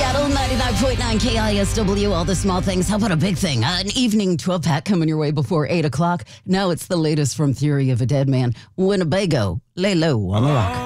Seattle, 99.9 KISW, all the small things. How about a big thing? An evening 12-pack coming your way before 8 o'clock. Now it's the latest from Theory of a Dead Man. Winnebago, lay low on the rock.